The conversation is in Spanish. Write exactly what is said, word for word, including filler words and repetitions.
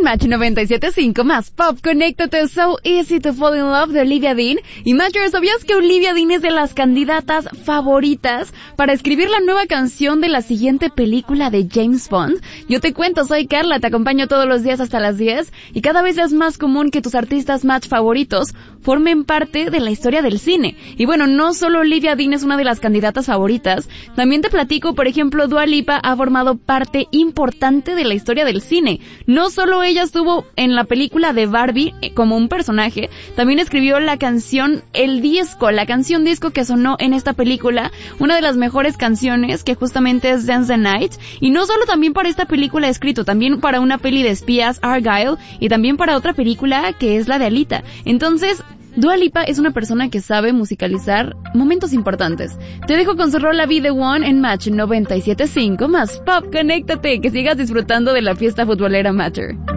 en Match noventa y siete punto cinco, más pop, conéctate, So Easy to Fall in Love de Olivia Dean. Y Matcher, ¿sabías que Olivia Dean es de las candidatas favoritas para escribir la nueva canción de la siguiente película de James Bond? Yo te cuento, soy Carla, te acompaño todos los días hasta las diez y cada vez es más común que tus artistas Match favoritos formen parte de la historia del cine. Y bueno, no solo Olivia Dean es una de las candidatas favoritas, también te platico, por ejemplo, Dua Lipa ha formado parte importante de la historia del cine. No solo ella estuvo en la película de Barbie como un personaje, también escribió la canción El Disco, la canción disco que sonó en esta película, una de las mejores canciones que justamente es Dance the Night, y no solo también para esta película ha escrito, también para una peli de espías, Argyle, y también para otra película que es la de Alita. Entonces, Dua Lipa es una persona que sabe musicalizar momentos importantes. Te dejo con su rola Be The One en Match noventa y siete punto cinco, más pop, conéctate, que sigas disfrutando de la fiesta futbolera Matcher.